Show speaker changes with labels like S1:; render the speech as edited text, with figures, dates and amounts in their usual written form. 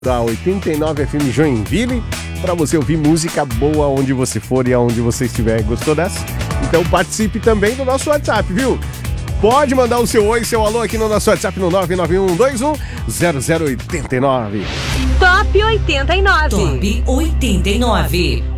S1: da 89 FM Joinville, para você ouvir música boa onde você for e aonde você estiver. Gostou dessa? Então participe também do nosso WhatsApp, viu? Pode mandar o seu oi, seu alô aqui no nosso WhatsApp no 991210089.
S2: Top 89.
S3: Top 89.